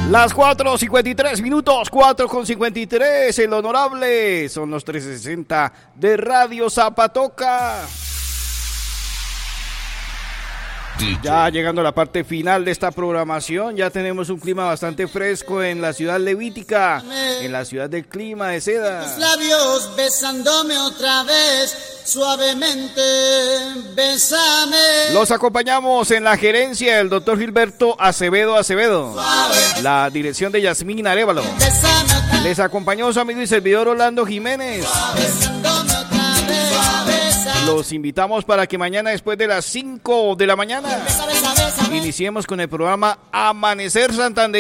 Las 4:53 minutos, 4:53, el honorable, son los 360 de Radio Zapatoca. Ya llegando a la parte final de esta programación, ya tenemos un clima bastante fresco en la ciudad levítica, en la ciudad del clima de seda. Tus labios besándome otra vez, suavemente, bésame. Los acompañamos en la gerencia del doctor Gilberto Acevedo, la dirección de Yasmín Arévalo. Les acompañó su amigo y servidor Orlando Jiménez. Los invitamos para que mañana después de las 5 de la mañana iniciemos con el programa Amanecer Santander.